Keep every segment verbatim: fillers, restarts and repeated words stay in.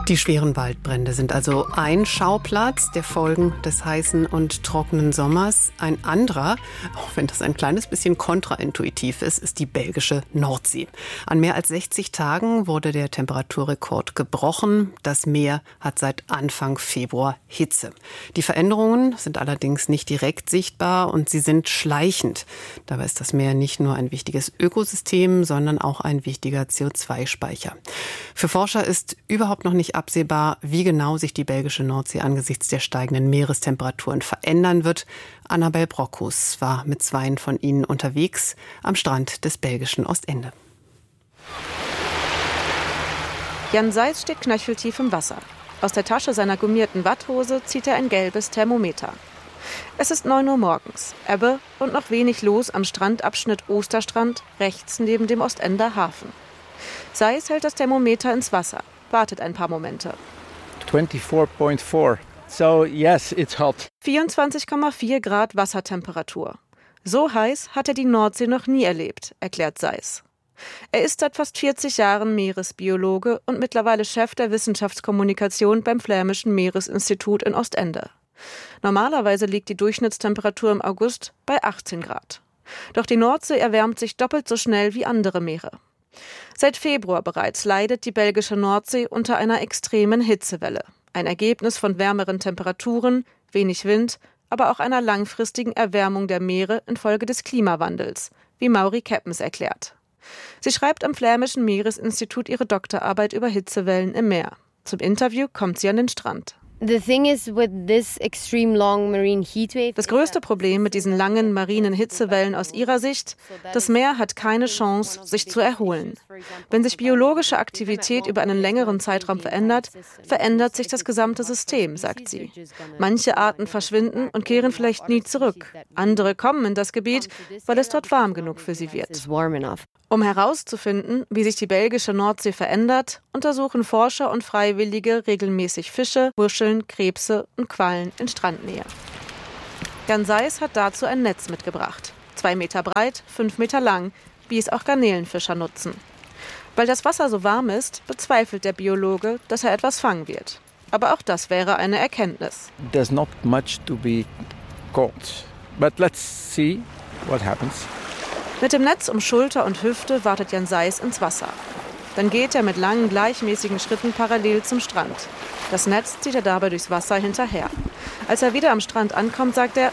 Die schweren Waldbrände sind also ein Schauplatz der Folgen des heißen und trockenen Sommers. Ein anderer, auch wenn das ein kleines bisschen kontraintuitiv ist, ist die belgische Nordsee. An mehr als sechzig Tagen wurde der Temperaturrekord gebrochen. Das Meer hat seit Anfang Februar Hitze. Die Veränderungen sind allerdings nicht direkt sichtbar und sie sind schleichend. Dabei ist das Meer nicht nur ein wichtiges Ökosystem, sondern auch ein wichtiger C O zwei Speicher. Für Forscher ist überhaupt noch nicht absehbar, wie genau sich die belgische Nordsee angesichts der steigenden Meerestemperaturen verändern wird. Annabel Brockhus war mit zweien von ihnen unterwegs am Strand des belgischen Ostende. Jan Seijs steht knöcheltief im Wasser. Aus der Tasche seiner gummierten Watthose zieht er ein gelbes Thermometer. Es ist neun Uhr morgens, Ebbe und noch wenig los am Strandabschnitt Osterstrand, rechts neben dem Ostender Hafen. Seijs hält das Thermometer ins Wasser, wartet ein paar Momente. twenty-four point four. So yes, it's hot. vierundzwanzig Komma vier Grad Wassertemperatur. So heiß hat er die Nordsee noch nie erlebt, erklärt Seijs. Er ist seit fast vierzig Jahren Meeresbiologe und mittlerweile Chef der Wissenschaftskommunikation beim Flämischen Meeresinstitut in Ostende. Normalerweise liegt die Durchschnittstemperatur im August bei achtzehn Grad. Doch die Nordsee erwärmt sich doppelt so schnell wie andere Meere. Seit Februar bereits leidet die belgische Nordsee unter einer extremen Hitzewelle. Ein Ergebnis von wärmeren Temperaturen, wenig Wind, aber auch einer langfristigen Erwärmung der Meere infolge des Klimawandels, wie Mauri Keppens erklärt. Sie schreibt am Flämischen Meeresinstitut ihre Doktorarbeit über Hitzewellen im Meer. Zum Interview kommt sie an den Strand. Das größte Problem mit diesen langen marinen Hitzewellen aus ihrer Sicht, das Meer hat keine Chance, sich zu erholen. Wenn sich biologische Aktivität über einen längeren Zeitraum verändert, verändert sich das gesamte System, sagt sie. Manche Arten verschwinden und kehren vielleicht nie zurück. Andere kommen in das Gebiet, weil es dort warm genug für sie wird. Um herauszufinden, wie sich die belgische Nordsee verändert, untersuchen Forscher und Freiwillige regelmäßig Fische, Muscheln, Krebse und Quallen in Strandnähe. Jan Seijs hat dazu ein Netz mitgebracht. Zwei Meter breit, fünf Meter lang, wie es auch Garnelenfischer nutzen. Weil das Wasser so warm ist, bezweifelt der Biologe, dass er etwas fangen wird. Aber auch das wäre eine Erkenntnis. There's not much to be caught. But let's see what happens. Mit dem Netz um Schulter und Hüfte wartet Jan Seijs ins Wasser. Dann geht er mit langen, gleichmäßigen Schritten parallel zum Strand. Das Netz zieht er dabei durchs Wasser hinterher. Als er wieder am Strand ankommt, sagt er,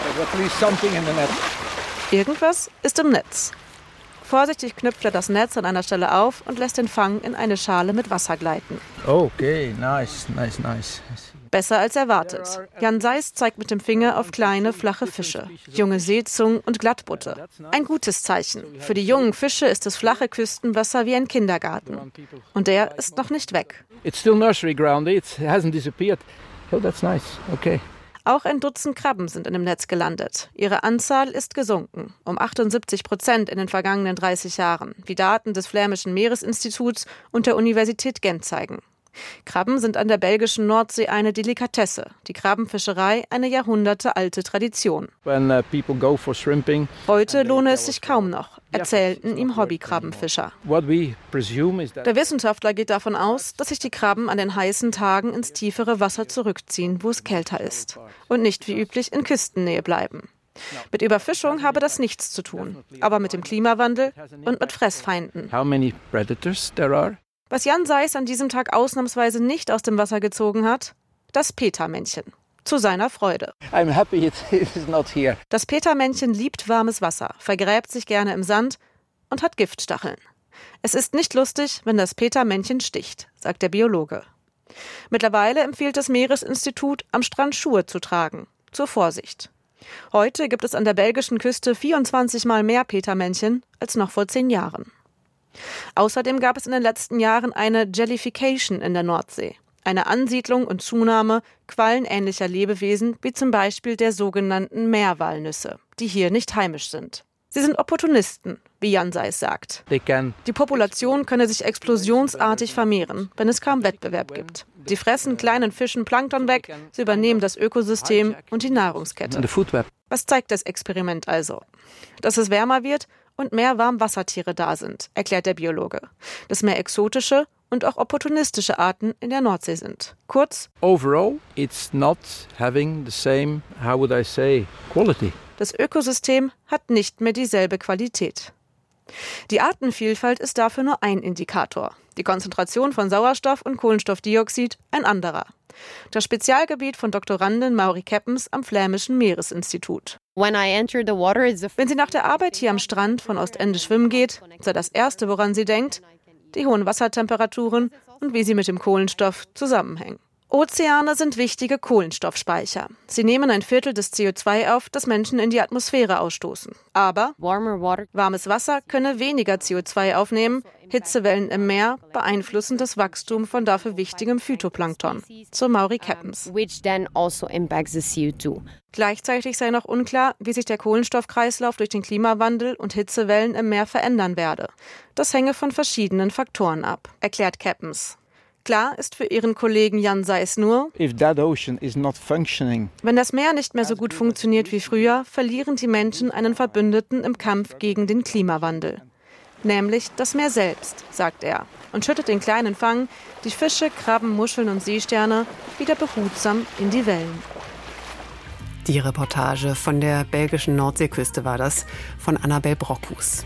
irgendwas ist im Netz. Vorsichtig knüpft er das Netz an einer Stelle auf und lässt den Fang in eine Schale mit Wasser gleiten. Okay, nice, nice, nice. Besser als erwartet. Jan Seijs zeigt mit dem Finger auf kleine, flache Fische, junge Seezungen und Glattbutte. Ein gutes Zeichen. Für die jungen Fische ist das flache Küstenwasser wie ein Kindergarten. Und der ist noch nicht weg. It's still nursery ground. It hasn't disappeared. Oh, that's nice. Okay. Auch ein Dutzend Krabben sind in dem Netz gelandet. Ihre Anzahl ist gesunken, um achtundsiebzig Prozent in den vergangenen dreißig Jahren, wie Daten des Flämischen Meeresinstituts und der Universität Gent zeigen. Krabben sind an der belgischen Nordsee eine Delikatesse, die Krabbenfischerei eine jahrhundertealte Tradition. When, uh, people go for shrimping, Heute lohne es sich kaum noch, erzählten ihm Hobbykrabbenfischer. what we presume is that Der Wissenschaftler geht davon aus, dass sich die Krabben an den heißen Tagen ins tiefere Wasser zurückziehen, wo es kälter ist, und nicht wie üblich in Küstennähe bleiben. Mit Überfischung habe das nichts zu tun, aber mit dem Klimawandel und mit Fressfeinden. how many predators there are. Was Jan Seijs an diesem Tag ausnahmsweise nicht aus dem Wasser gezogen hat, das Petermännchen. Zu seiner Freude. I'm happy it is not here. Das Petermännchen liebt warmes Wasser, vergräbt sich gerne im Sand und hat Giftstacheln. Es ist nicht lustig, wenn das Petermännchen sticht, sagt der Biologe. Mittlerweile empfiehlt das Meeresinstitut, am Strand Schuhe zu tragen, zur Vorsicht. Heute gibt es an der belgischen Küste vierundzwanzig Mal mehr Petermännchen als noch vor zehn Jahren. Außerdem gab es in den letzten Jahren eine Jellification in der Nordsee, eine Ansiedlung und Zunahme quallenähnlicher Lebewesen, wie zum Beispiel der sogenannten Meerwalnüsse, die hier nicht heimisch sind. Sie sind Opportunisten, wie Jan Seijs sagt. They can Die Population könne sich explosionsartig vermehren, wenn es kaum Wettbewerb gibt. Sie fressen kleinen Fischen Plankton weg, sie übernehmen das Ökosystem und die Nahrungskette. the food web. Was zeigt das Experiment also? Dass es wärmer wird und mehr Warmwassertiere da sind, erklärt der Biologe. Dass mehr exotische und auch opportunistische Arten in der Nordsee sind. Kurz, overall, it's not having the same, how would I say, quality. Das Ökosystem hat nicht mehr dieselbe Qualität. Die Artenvielfalt ist dafür nur ein Indikator. Die Konzentration von Sauerstoff und Kohlenstoffdioxid ein anderer. Das Spezialgebiet von Doktorandin Maury Keppens am Flämischen Meeresinstitut. Wenn sie nach der Arbeit hier am Strand von Ostende schwimmen geht, sei das Erste, woran sie denkt, die hohen Wassertemperaturen und wie sie mit dem Kohlenstoff zusammenhängen. Ozeane sind wichtige Kohlenstoffspeicher. Sie nehmen ein Viertel des C O zwei auf, das Menschen in die Atmosphäre ausstoßen. Aber warmes Wasser könne weniger C O zwei aufnehmen. Hitzewellen im Meer beeinflussen das Wachstum von dafür wichtigem Phytoplankton. So Maury Keppens. Gleichzeitig sei noch unklar, wie sich der Kohlenstoffkreislauf durch den Klimawandel und Hitzewellen im Meer verändern werde. Das hänge von verschiedenen Faktoren ab, erklärt Keppens. Klar ist für ihren Kollegen Jan Seis nur, If that ocean is not functioning, wenn das Meer nicht mehr so gut funktioniert wie früher, verlieren die Menschen einen Verbündeten im Kampf gegen den Klimawandel. Nämlich das Meer selbst, sagt er, und schüttet den kleinen Fang, die Fische, Krabben, Muscheln und Seesterne, wieder behutsam in die Wellen. Die Reportage von der belgischen Nordseeküste war das, von Annabel Brockhus.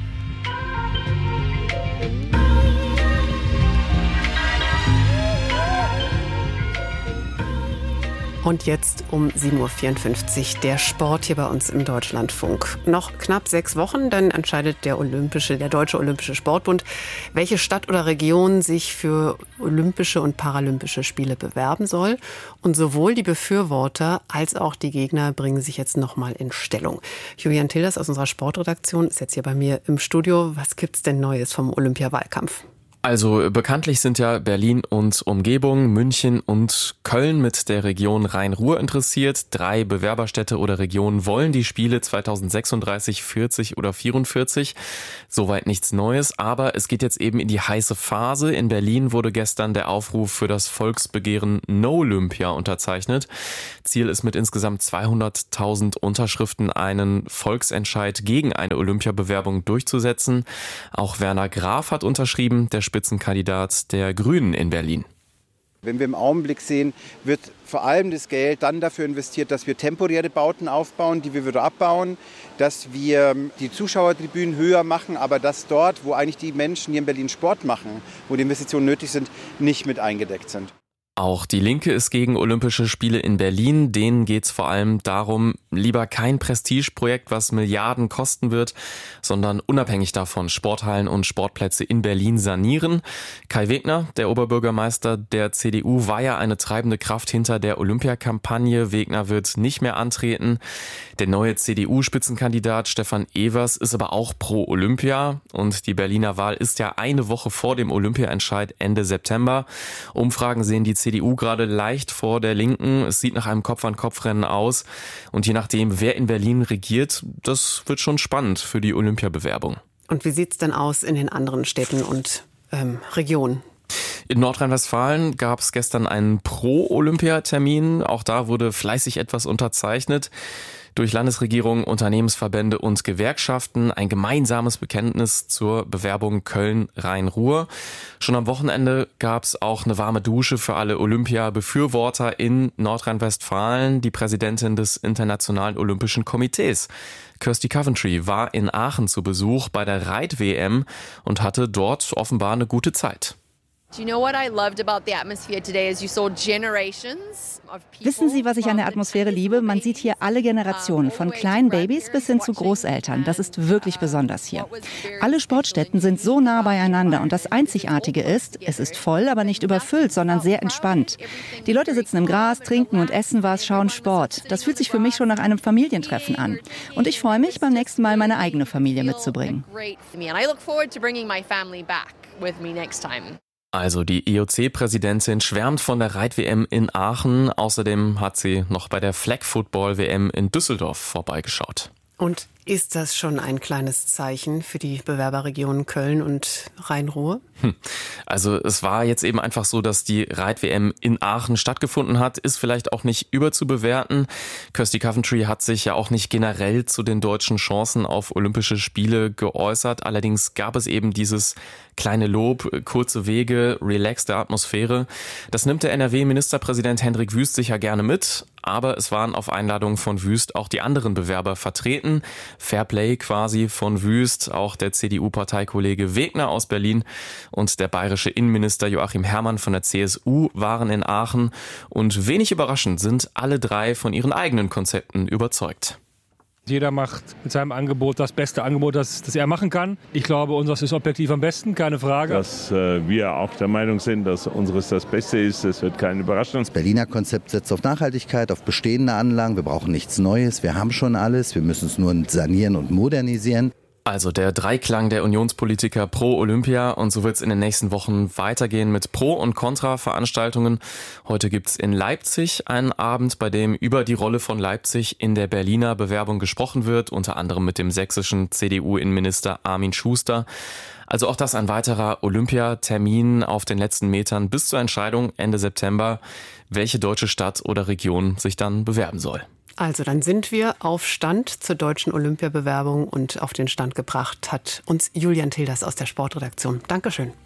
Und jetzt um sieben Uhr vierundfünfzig der Sport hier bei uns im Deutschlandfunk. Noch knapp sechs Wochen, dann entscheidet der Olympische, der Deutsche Olympische Sportbund, welche Stadt oder Region sich für Olympische und Paralympische Spiele bewerben soll. Und sowohl die Befürworter als auch die Gegner bringen sich jetzt nochmal in Stellung. Julian Tilders aus unserer Sportredaktion ist jetzt hier bei mir im Studio. Was gibt's denn Neues vom Olympiawahlkampf? Also bekanntlich sind ja Berlin und Umgebung, München und Köln mit der Region Rhein-Ruhr interessiert. Drei Bewerberstädte oder Regionen wollen die Spiele zweitausendsechsunddreißig, vierzig oder vierundvierzig. Soweit nichts Neues, aber es geht jetzt eben in die heiße Phase. In Berlin wurde gestern der Aufruf für das Volksbegehren No Olympia unterzeichnet. Ziel ist mit insgesamt zweihunderttausend Unterschriften einen Volksentscheid gegen eine Olympiabewerbung durchzusetzen. Auch Werner Graf hat unterschrieben, der Spitzenkandidat der Grünen in Berlin. Wenn wir im Augenblick sehen, wird vor allem das Geld dann dafür investiert, dass wir temporäre Bauten aufbauen, die wir wieder abbauen, dass wir die Zuschauertribünen höher machen, aber dass dort, wo eigentlich die Menschen hier in Berlin Sport machen, wo die Investitionen nötig sind, nicht mit eingedeckt sind. Auch die Linke ist gegen Olympische Spiele in Berlin. Denen geht es vor allem darum, lieber kein Prestigeprojekt, was Milliarden kosten wird, sondern unabhängig davon Sporthallen und Sportplätze in Berlin sanieren. Kai Wegner, der Oberbürgermeister der C D U, war ja eine treibende Kraft hinter der Olympiakampagne. Wegner wird nicht mehr antreten. Der neue C D U-Spitzenkandidat Stefan Evers ist aber auch pro Olympia. Und die Berliner Wahl ist ja eine Woche vor dem Olympiaentscheid Ende September. Umfragen sehen die C D U gerade leicht vor der Linken. Es sieht nach einem Kopf-an-Kopf-Rennen aus. Und je nachdem, wer in Berlin regiert, das wird schon spannend für die Olympiabewerbung. Und wie sieht's denn aus in den anderen Städten und ähm, Regionen? In Nordrhein-Westfalen gab es gestern einen Pro-Olympia-Termin. Auch da wurde fleißig etwas unterzeichnet. Durch Landesregierung, Unternehmensverbände und Gewerkschaften ein gemeinsames Bekenntnis zur Bewerbung Köln-Rhein-Ruhr. Schon am Wochenende gab es auch eine warme Dusche für alle Olympia-Befürworter in Nordrhein-Westfalen. Die Präsidentin des Internationalen Olympischen Komitees, Kirsty Coventry, war in Aachen zu Besuch bei der Reit-W M und hatte dort offenbar eine gute Zeit. Wissen Sie, was ich an der Atmosphäre liebe? Man sieht hier alle Generationen, von kleinen Babys bis hin zu Großeltern. Das ist wirklich besonders hier. Alle Sportstätten sind so nah beieinander und das Einzigartige ist, es ist voll, aber nicht überfüllt, sondern sehr entspannt. Die Leute sitzen im Gras, trinken und essen was, schauen Sport. Das fühlt sich für mich schon nach einem Familientreffen an. Und ich freue mich, beim nächsten Mal meine eigene Familie mitzubringen. Also die I O C-Präsidentin schwärmt von der Reit-W M in Aachen. Außerdem hat sie noch bei der Flag Football W M in Düsseldorf vorbeigeschaut. Und ist das schon ein kleines Zeichen für die Bewerberregionen Köln und Rhein-Ruhr? Also es war jetzt eben einfach so, dass die Reit-W M in Aachen stattgefunden hat, ist vielleicht auch nicht überzubewerten. Kirsty Coventry hat sich ja auch nicht generell zu den deutschen Chancen auf Olympische Spiele geäußert. Allerdings gab es eben dieses kleine Lob, kurze Wege, relaxte Atmosphäre. Das nimmt der N R W-Ministerpräsident Hendrik Wüst sicher gerne mit. Aber es waren auf Einladung von Wüst auch die anderen Bewerber vertreten. Fairplay quasi von Wüst, auch der C D U-Parteikollege Wegner aus Berlin und der bayerische Innenminister Joachim Herrmann von der C S U waren in Aachen. Und wenig überraschend sind alle drei von ihren eigenen Konzepten überzeugt. Jeder macht mit seinem Angebot das beste Angebot, das, das er machen kann. Ich glaube, unseres ist objektiv am besten, keine Frage. Dass äh, wir auch der Meinung sind, dass unseres das Beste ist, das wird keinen überraschen. Das Berliner Konzept setzt auf Nachhaltigkeit, auf bestehende Anlagen. Wir brauchen nichts Neues, wir haben schon alles. Wir müssen es nur sanieren und modernisieren. Also der Dreiklang der Unionspolitiker pro Olympia, und so wird es in den nächsten Wochen weitergehen mit Pro- und Kontra-Veranstaltungen. Heute gibt's in Leipzig einen Abend, bei dem über die Rolle von Leipzig in der Berliner Bewerbung gesprochen wird, unter anderem mit dem sächsischen C D U-Innenminister Armin Schuster. Also auch das ein weiterer Olympiatermin auf den letzten Metern bis zur Entscheidung Ende September, welche deutsche Stadt oder Region sich dann bewerben soll. Also dann sind wir auf Stand zur deutschen Olympiabewerbung, und auf den Stand gebracht hat uns Julian Tilders aus der Sportredaktion. Dankeschön.